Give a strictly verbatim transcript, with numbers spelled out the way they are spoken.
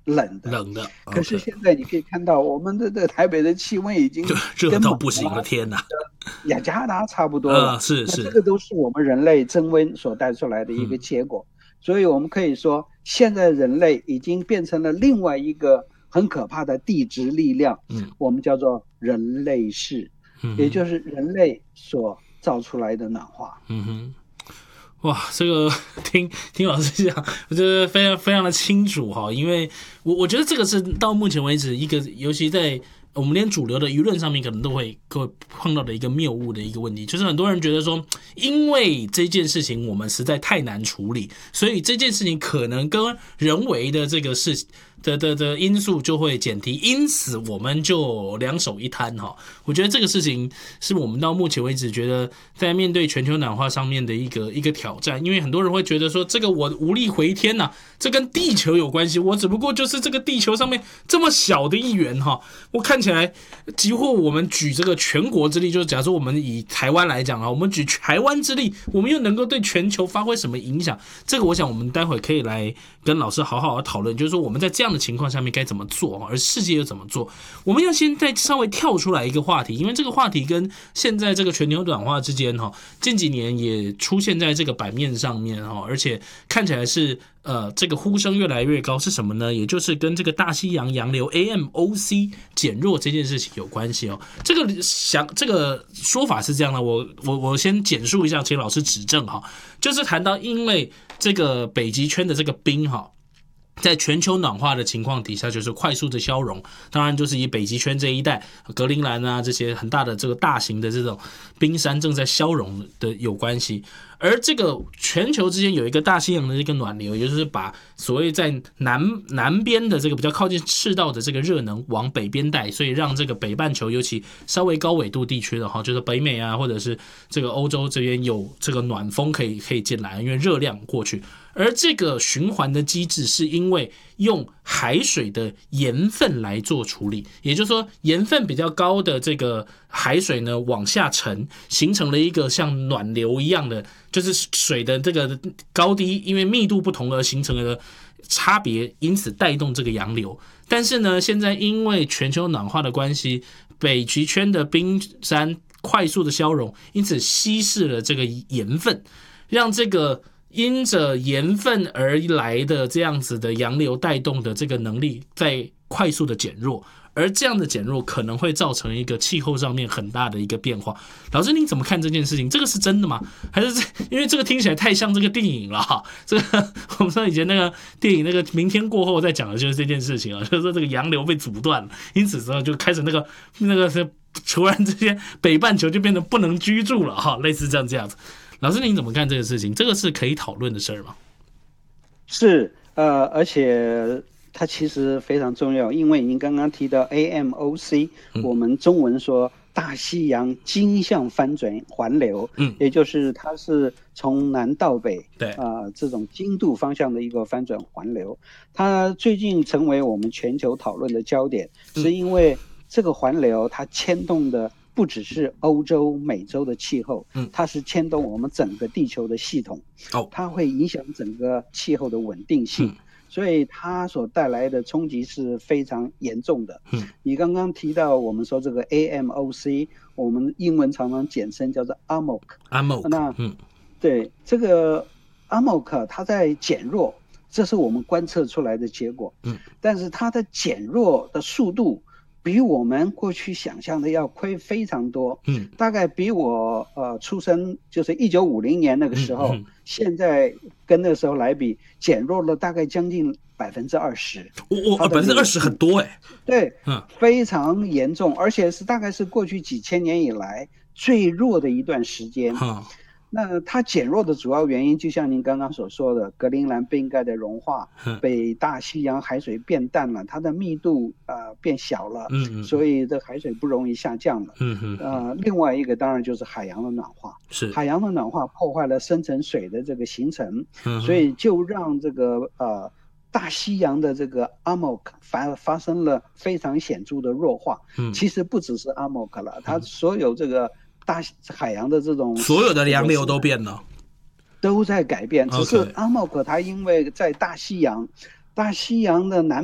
冷的， 冷的。 可是现在你可以看到，我们的这个台北的气温已经热到不行了，天哪！ 雅加达差不多了， 呃、是是， 那这个都是我们人类增温所带出来的一个结果。嗯、所以我们可以说，现在人类已经变成了另外一个很可怕的地质力量，嗯，我们叫做人类世，嗯、也就是人类所造出来的暖化。 嗯哼。哇，这个听听老师讲，我觉得非常非常的清楚哈，因为我我觉得这个是到目前为止一个，尤其在我们连主流的舆论上面可能都会会碰到的一个谬误的一个问题，就是很多人觉得说，因为这件事情我们实在太难处理，所以这件事情可能跟人为的这个事情的的的因素就会减低，因此我们就两手一摊哈。我觉得这个事情是我们到目前为止觉得在面对全球暖化上面的一个一个挑战，因为很多人会觉得说这个我无力回天呐、啊，这跟地球有关系，我只不过就是这个地球上面这么小的一员哈，我看起来几乎我们举这个全国之力，就是假如说我们以台湾来讲啊，我们举台湾之力，我们又能够对全球发挥什么影响？这个我想我们待会可以来跟老师好好的讨论，就是说我们在这样的情况下面该怎么做，而世界又怎么做？我们要先再稍微跳出来一个话题，因为这个话题跟现在这个全球暖化之间哈，近几年也出现在这个版面上面哈，而且看起来是呃这个呼声越来越高，是什么呢？也就是跟这个大西洋洋流 A M O C 减弱这件事情有关系哦。这个想这个说法是这样的，我我我先简述一下，请老师指正哈，就是谈到因为这个北极圈的这个冰哈。在全球暖化的情况底下，就是快速的消融，当然就是以北极圈这一带，格陵兰啊这些很大的这个大型的这种冰山正在消融的有关系。而这个全球之间有一个大西洋的一个暖流，也就是把所谓在南南边的这个比较靠近赤道的这个热能往北边带，所以让这个北半球尤其稍微高纬度地区的哈，就是北美啊或者是这个欧洲这边有这个暖风可以可以进来，因为热量过去。而这个循环的机制是因为用海水的盐分来做处理，也就是说盐分比较高的这个海水呢往下沉，形成了一个像暖流一样的，就是水的这个高低因为密度不同而形成了差别，因此带动这个洋流。但是呢，现在因为全球暖化的关系，北极圈的冰山快速的消融，因此稀释了这个盐分，让这个因着盐分而来的这样子的洋流带动的这个能力在快速的减弱，而这样的减弱可能会造成一个气候上面很大的一个变化。老师您怎么看这件事情？这个是真的吗？还是因为这个听起来太像这个电影了哈？这个我们说以前那个电影那个明天过后在讲的就是这件事情啊，就是说这个洋流被阻断了，因此之后就开始那个那个是突然之间北半球就变得不能居住了哈，类似这样这样子。老师您怎么看这个事情？这个是可以讨论的事儿吗？ 是，呃，而且它其实非常重要，因为您刚刚提到 A M O C，、嗯、我们中文说大西洋经向翻转环流，嗯，也就是它是从南到北， 对， 啊、呃，这种经度方向的一个翻转环流，它最近成为我们全球讨论的焦点，嗯、是因为这个环流它牵动的不只是欧洲、美洲的气候，嗯，它是牵动我们整个地球的系统，哦，它会影响整个气候的稳定性，嗯、所以它所带来的冲击是非常严重的。嗯，你刚刚提到我们说这个 A M O C， 我们英文常常简称叫做 A M O C。A M O C， 那嗯，对这个 A M O C 它在减弱，这是我们观测出来的结果。嗯，但是它的减弱的速度比我们过去想象的要快非常多，嗯，大概比我呃出生就是一九五零年那个时候，嗯嗯、现在跟那个时候来比，减弱了大概将近百分之二十。 我我百分之二十很多哎、欸， 对，嗯，非常严重，而且是大概是过去几千年以来最弱的一段时间。嗯，那它减弱的主要原因，就像您刚刚所说的，格陵兰冰盖的融化，北大西洋海水变淡了，它的密度呃变小了，嗯嗯，所以这海水不容易下降了。嗯嗯，呃，另外一个当然就是海洋的暖化，是海洋的暖化破坏了深层水的这个形成，嗯，所以就让这个呃大西洋的这个 A M O C 发发生了非常显著的弱化。嗯，其实不只是 A M O C 了，它所有这个大海洋的这种所有的洋流都变了， 都在改变。只是 A M O C 它因为在大西洋，大西洋的南